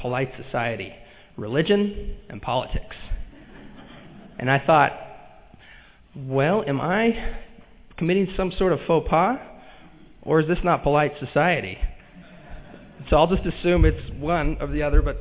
polite society, religion and politics. And I thought, well, am I committing some sort of faux pas, or is this not polite society? So I'll just assume it's one of the other. But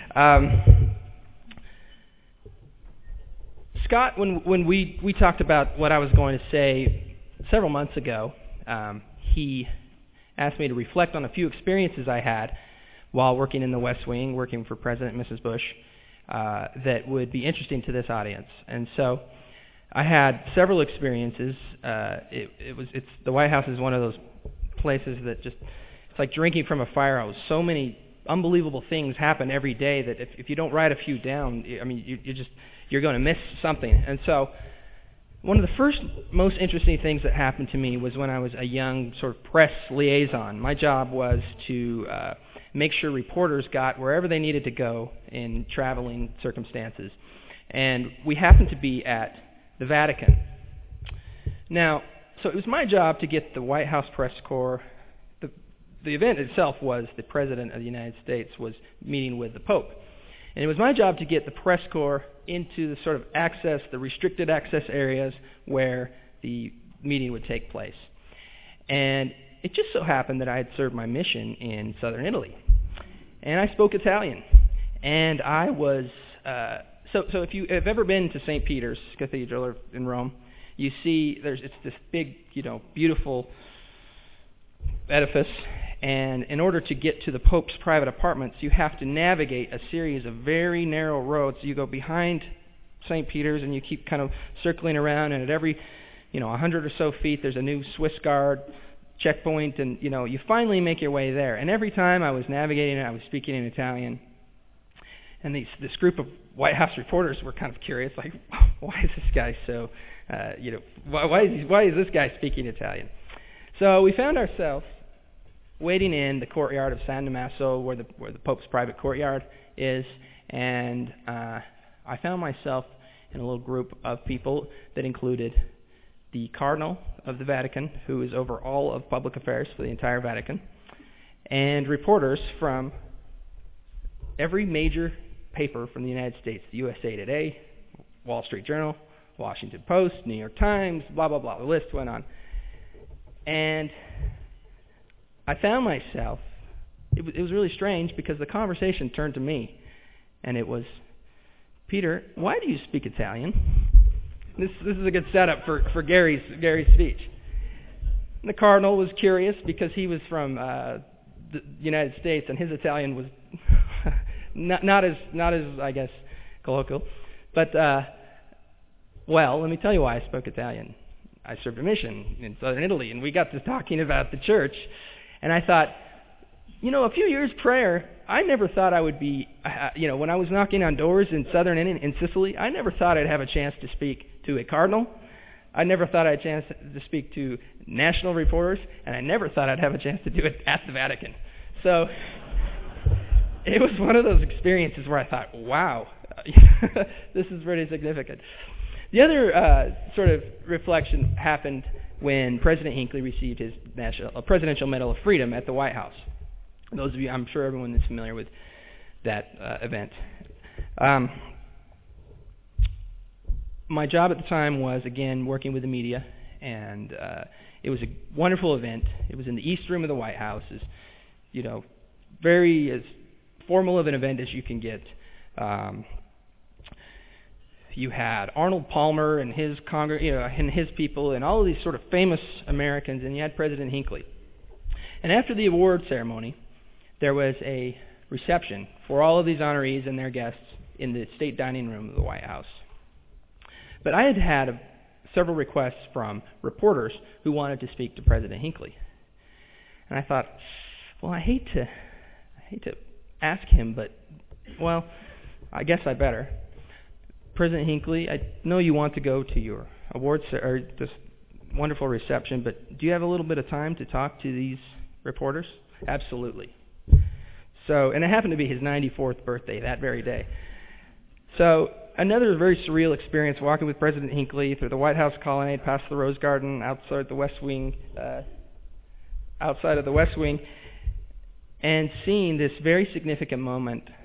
Scott, when we talked about what I was going to say several months ago, he asked me to reflect on a few experiences I had while working in the West Wing, working for President and Mrs. Bush, that would be interesting to this audience. And so I had several experiences. The White House is one of those places that just, it's like drinking from a fire hose. So many unbelievable things happen every day that if you don't write a few down, I mean, you're going to miss something. And so one of the first most interesting things that happened to me was when I was a young sort of press liaison. My job was to make sure reporters got wherever they needed to go in traveling circumstances. And we happened to be at the Vatican. Now, so it was my job to get the White House press corps. The event itself was the President of the United States was meeting with the Pope. And it was my job to get the press corps into the sort of access, the restricted access areas where the meeting would take place. And it just so happened that I had served my mission in southern Italy. And I spoke Italian. And I was, so if you have ever been to St. Peter's Cathedral in Rome, you see it's this big, beautiful edifice. And in order to get to the Pope's private apartments, you have to navigate a series of very narrow roads. You go behind St. Peter's and you keep kind of circling around, and at every 100 or so feet there's a new Swiss Guard checkpoint, and you finally make your way there. And every time I was navigating it, I was speaking in Italian. And this group of White House reporters were kind of curious, like, why is this guy so, why is this guy speaking Italian? So we found ourselves waiting in the courtyard of San Damaso, where the Pope's private courtyard is, and I found myself in a little group of people that included the Cardinal of the Vatican, who is over all of public affairs for the entire Vatican, and reporters from every major paper from the United States, the USA Today, Wall Street Journal, Washington Post, New York Times, blah, blah, blah. The list went on. And I found myself, it was really strange because the conversation turned to me, and it was, Peter, why do you speak Italian? This is a good setup for Gary's speech. And the Cardinal was curious because he was from the United States, and his Italian was not as I guess colloquial. But well, let me tell you why I spoke Italian. I served a mission in southern Italy, and we got to talking about the church. And I thought, a few years prior, I never thought I would be, when I was knocking on doors in southern in Sicily, I never thought I'd have a chance to speak to a cardinal. I never thought I'd have a chance to speak to national reporters, and I never thought I'd have a chance to do it at the Vatican. So it was one of those experiences where I thought, wow, this is pretty significant. The other sort of reflection happened when President Hinckley received his Presidential Medal of Freedom at the White House. Those of you, I'm sure everyone is familiar with that event. My job at the time was, again, working with the media, and it was a wonderful event. It was in the East Room of the White House. It's, very as formal of an event as you can get. You had Arnold Palmer and his and his people, and all of these sort of famous Americans, and you had President Hinckley. And after the award ceremony, there was a reception for all of these honorees and their guests in the state dining room of the White House. But I had had several requests from reporters who wanted to speak to President Hinckley. And I thought, well, I hate to ask him, but, well, I guess I better. President Hinckley, I know you want to go to your awards or this wonderful reception, but do you have a little bit of time to talk to these reporters? Absolutely. So, and it happened to be his 94th birthday that very day. So, another very surreal experience walking with President Hinckley through the White House colonnade, past the Rose Garden, outside the West Wing, and seeing this very significant moment